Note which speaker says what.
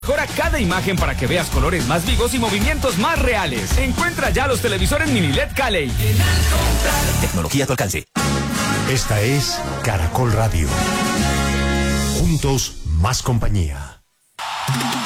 Speaker 1: Mejora cada imagen para que veas colores más vivos y movimientos más reales. Encuentra ya los televisores mini LED Calley.
Speaker 2: Tecnología a tu alcance.
Speaker 3: Esta es Caracol Radio. Juntos, más compañía.